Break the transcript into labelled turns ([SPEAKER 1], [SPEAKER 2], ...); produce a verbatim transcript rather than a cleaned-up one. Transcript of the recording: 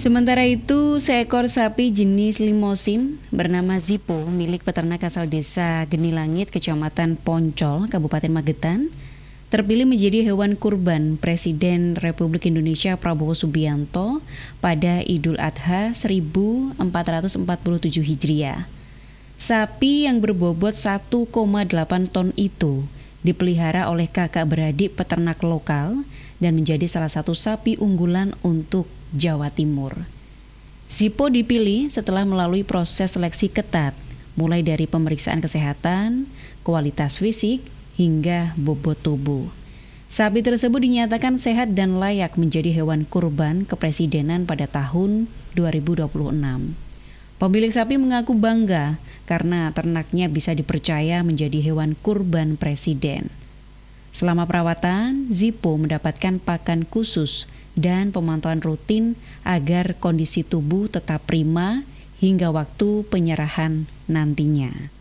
[SPEAKER 1] Sementara itu, seekor sapi jenis limosin bernama Zippo milik peternak asal desa Genilangit, Kecamatan Poncol, Kabupaten Magetan, terpilih menjadi hewan kurban Presiden Republik Indonesia Prabowo Subianto pada Idul Adha seribu empat ratus empat puluh tujuh Hijriah. Sapi yang berbobot satu koma delapan ton itu dipelihara oleh kakak beradik peternak lokal dan menjadi salah satu sapi unggulan untuk Jawa Timur. Zippo dipilih setelah melalui proses seleksi ketat, mulai dari pemeriksaan kesehatan, kualitas fisik, hingga bobot tubuh. Sapi tersebut dinyatakan sehat dan layak menjadi hewan kurban kepresidenan pada tahun dua ribu dua puluh enam. Pemilik sapi mengaku bangga karena ternaknya bisa dipercaya menjadi hewan kurban presiden. Selama perawatan, Zippo mendapatkan pakan khusus dan pemantauan rutin agar kondisi tubuh tetap prima hingga waktu penyerahan nantinya.